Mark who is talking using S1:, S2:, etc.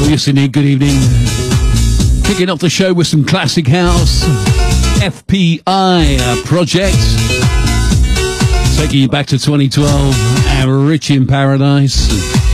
S1: Yes, indeed. Good evening. Kicking off the show with some classic house. FPI Project. Taking you back to 2012. And Rich in Paradise.